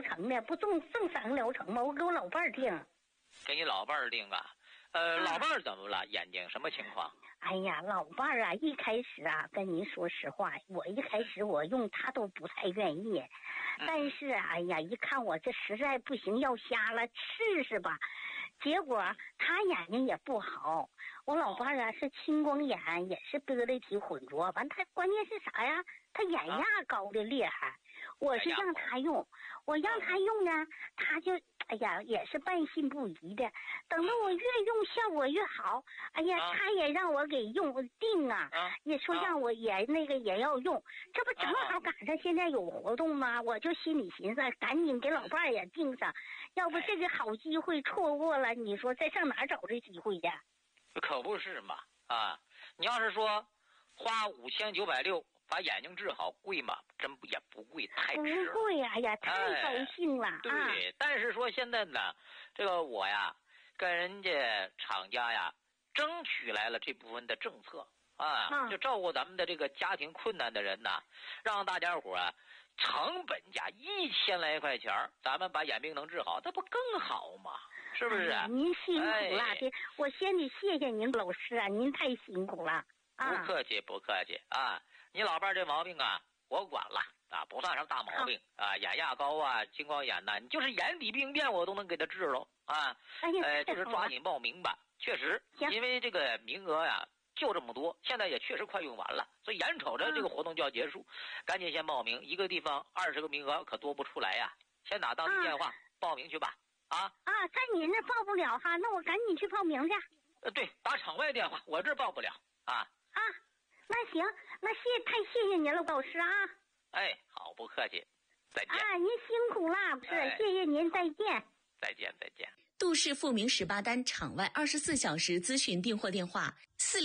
程的，不挣3个疗程吗？我给我老伴儿订。 给你老伴儿订啊？老伴儿怎么了？眼睛什么情况？ 哎呀，老伴儿啊，一开始啊，跟您说实话，我一开始我用他都不太愿意，但是哎呀，一看我这实在不行，要瞎了，试试吧。结果他眼睛也不好，我老伴儿啊是青光眼，也是玻璃体混浊。完，他关键是啥呀？他眼压高的厉害。我是让他用，我让他用呢，他就哎呀也是半信不疑的。等到我越用效果越好，哎呀，他也让我给用定啊，也说让我也也要用，这不正好赶上现在有活动吗？我就心里寻思，赶紧给老伴儿也定上，要不这个好机会错过了，你说再上哪儿找这机会去？ 可不是嘛啊！你要是说花5960把眼睛治好贵吗？真也不贵，太值了。 不贵呀，哎呀，太高兴了啊！ 对，但是说现在呢，这个我呀，跟人家厂家呀争取来了这部分的政策啊，就照顾咱们的这个家庭困难的人呐，让大家伙啊成本价1000来块钱，咱们把眼病能治好，这不更好吗？是不是？ 您辛苦了，我先得谢谢您老师啊，您太辛苦了啊！ 不客气，不客气啊！你老伴儿这毛病啊，我管了啊，不算什么大毛病啊，眼压高啊，青光眼呐，你就是眼底病变我都能给他治喽啊！就是抓紧报名吧，确实，因为这个名额呀就这么多，现在也确实快用完了，所以眼瞅着这个活动就要结束，赶紧先报名，一个地方20个名额可多不出来呀，先打当地电话报名去吧啊！ 在您那报不了哈，那我赶紧去报名去。 对，打场外电话，我这报不了啊。 那行，那太谢谢您了，老师啊！ 哎，好，不客气，再见。 您辛苦了，谢谢您，再见。 再见，再见。 杜氏复明18单场外24小时咨询订货电话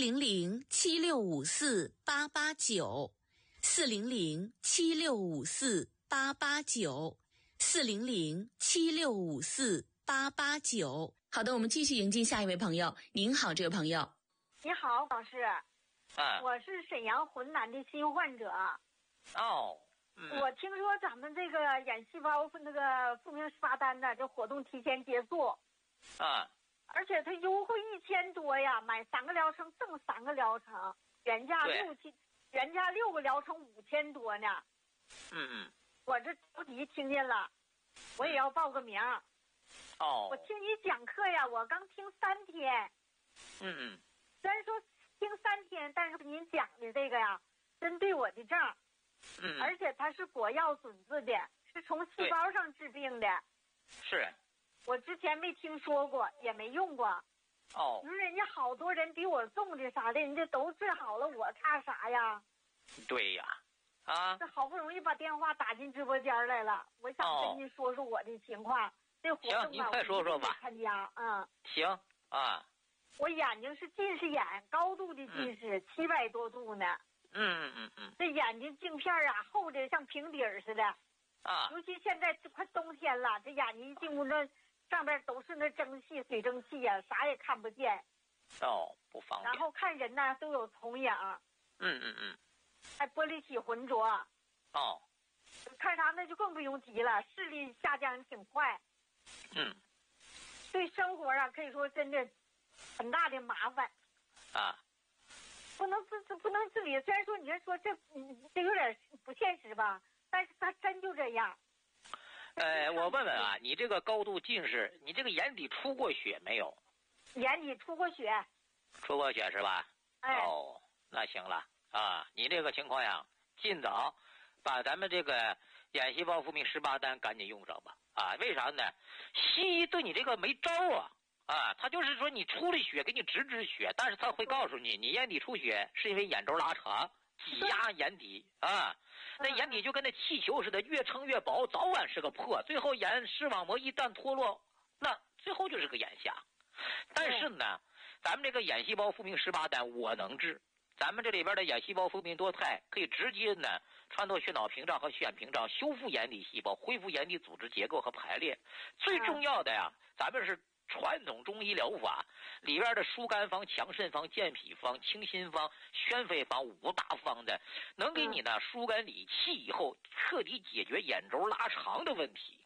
400-7654-889，400-7654-889。好的，我们继续迎进下一位朋友。您好，这位朋友。 你好，老师。我是沈阳浑南的新患者。我听说咱们这个眼细胞那个复明18单的这活动提前结束。而且它优惠1000多呀，买3个疗程赠3个疗程，原价6个疗程5000多呢。我这着急听见了，我也要报个名。我听你讲课呀，我刚听3天。虽然说听3天，但是您讲的这个呀，针对我的症。而且它是果药准字的，是从细胞上治病的。 是。 我之前没听说过，也没用过。你说人家好多人比我重的啥的，人家都治好了，我差啥呀？ 对呀， 这好不容易把电话打进直播间来了，我想跟您说说我的情况。这活动您快说说吧。 参加行啊。 我眼睛是近视眼，高度的近视，700多度呢。这眼睛镜片啊，厚的像平底儿似的。尤其现在快冬天了，这眼睛一进屋那上边都是那蒸汽、水蒸气呀，啥也看不见。 不方便。 然后看人呢都有重影。还玻璃体浑浊。看啥那就更不用提了，视力下降挺快。对生活啊，可以说真的很大的麻烦。不能自理。虽然说你说这有点不现实吧，但是它真就这样。 我问问啊，你这个高度近视，你这个眼底出过血没有？ 眼底出过血。 出过血是吧？那行了啊，你这个情况呀，尽早把咱们这个眼细胞复明18单赶紧用上吧。为啥呢？西医对你这个没招他就是说你出了血给你止血，但是他会告诉你，你眼底出血是因为眼轴拉长挤压眼底那眼底就跟那气球似的，越撑越薄，早晚是个破，最后眼视网膜一旦脱落，那最后就是个眼瞎。但是呢，咱们这个眼细胞复明18单我能治，咱们这里边的眼细胞复明多肽可以直接呢穿透血脑屏障和血眼屏障，修复眼底细胞，恢复眼底组织结构和排列。最重要的呀，咱们是传统中医疗法里边的疏肝方、强肾方、健脾方、清心方、宣肺方5大方的，能给你呢疏肝理气以后，彻底解决眼轴拉长的问题。